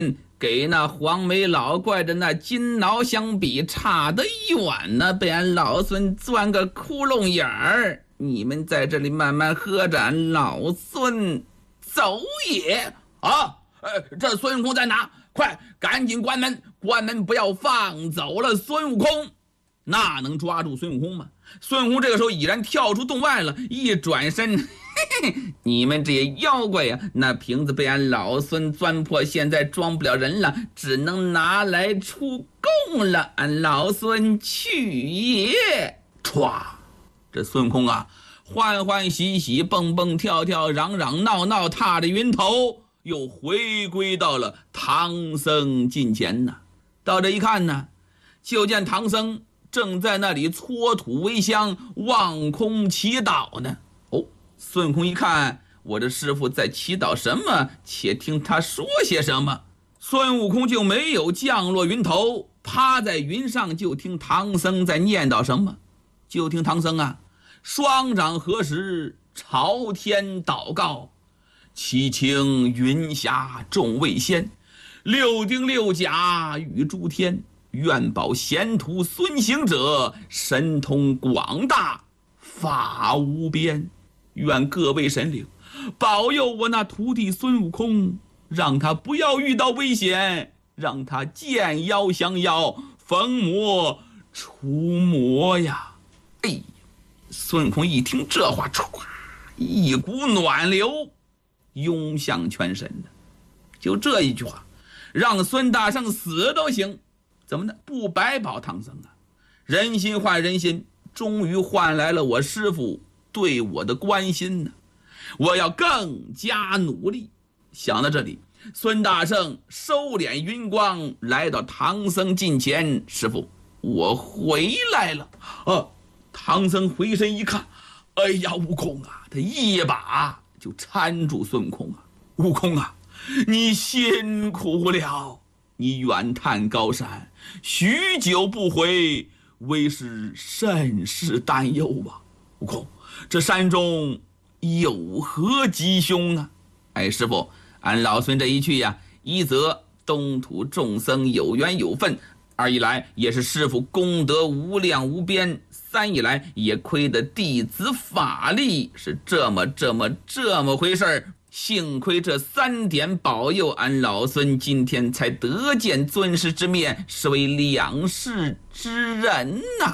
给那黄眉老怪的那金挠相比，差得远呢，被俺老孙钻个窟窿眼儿。你们在这里慢慢喝着，俺老孙走也啊！这孙悟空在哪？快，赶紧关门！关门，不要放走了孙悟空。那能抓住孙悟空吗？孙悟空这个时候已然跳出洞外了，一转身，你们这些妖怪呀，那瓶子被俺老孙钻破，现在装不了人了，只能拿来出供了。俺老孙去也！歘，这孙悟空啊，欢欢喜喜，蹦蹦跳跳，嚷嚷闹闹，踏着云头，又回归到了唐僧近前呢。到这一看呢，就见唐僧正在那里搓土为香，望空祈祷呢。孙悟空一看，我的师父在祈祷什么？且听他说些什么。孙悟空就没有降落云头，趴在云上，就听唐僧在念叨什么。就听唐僧啊，双掌合十，朝天祷告：七情云霞众位仙，六丁六甲与诸天，愿保贤徒孙行者，神通广大法无边。愿各位神灵保佑我那徒弟孙悟空，让他不要遇到危险，让他见妖降妖，逢魔除魔呀！哎，孙悟空一听这话，一股暖流涌向全身的。就这一句话，让孙大圣死都行。怎么呢？不白保唐僧啊！人心换人心，终于换来了我师父对我的关心呢。我要更加努力。想到这里，孙大圣收敛云光，来到唐僧近前：师父，我回来了。唐僧回身一看，哎呀，悟空啊，他一把就搀住孙悟空啊。悟空啊，你辛苦了，你远探高山，许久不回，为是甚是担忧啊。悟空，这山中有何吉凶啊？师父，俺老孙这一去呀，一则东土众僧有缘有分，二一来也是师父功德无量无边，三一来也亏得弟子法力，是这么回事儿。幸亏这三点保佑，俺老孙今天才得见尊师之面，是为两世之人呐。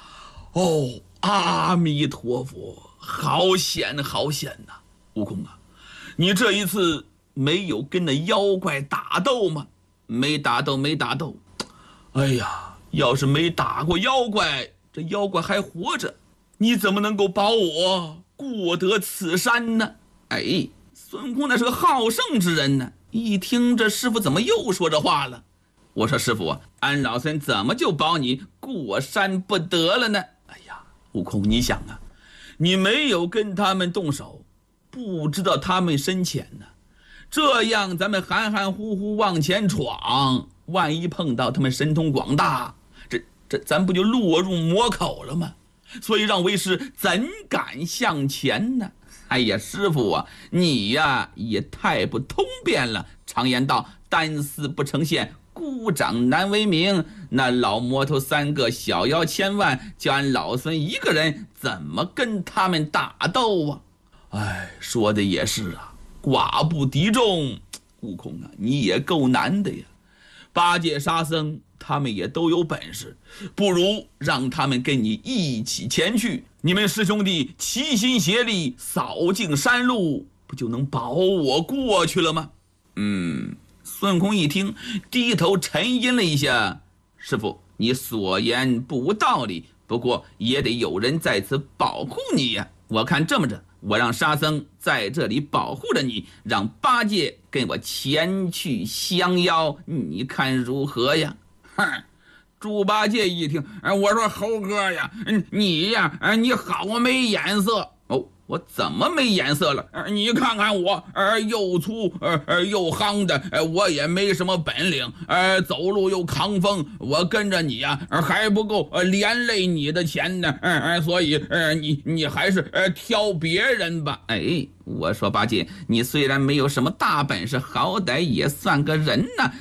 阿弥陀佛，好险呐！悟空啊，你这一次没有跟那妖怪打斗吗？没打斗。哎呀，要是没打过妖怪，这妖怪还活着，你怎么能够保我过得此山呢？孙悟空那是个好胜之人呢。一听这师父怎么又说这话了，我说师父啊，俺老孙怎么就保你过山不得了呢？悟空，你想啊，你没有跟他们动手，不知道他们深浅呢。这样咱们含含糊糊往前闯，万一碰到他们神通广大，这咱不就落入魔口了吗？所以让为师怎敢向前呢？师父啊，你呀也太不通便了。常言道，单丝不成线，孤掌难为名。那老魔头三个，小妖千万，叫俺老孙一个人怎么跟他们打斗啊？说的也是啊，寡不敌众。悟空啊，你也够难的呀。八戒沙僧他们也都有本事，不如让他们跟你一起前去，你们师兄弟齐心协力扫净山路，不就能保我过去了吗？孙悟空一听，低头沉吟了一下：师父，你所言不无道理，不过也得有人在此保护你呀。我看这么着，我让沙僧在这里保护着你，让八戒跟我前去降妖，你看如何呀？猪八戒一听，我说猴哥呀，你呀，你好没眼色。我怎么没眼色了？你看看我，又粗又夯的，我也没什么本领，走路又扛风，我跟着你呀，还不够连累你的钱呢，所以你还是挑别人吧。我说八戒，你虽然没有什么大本事，好歹也算个人呢，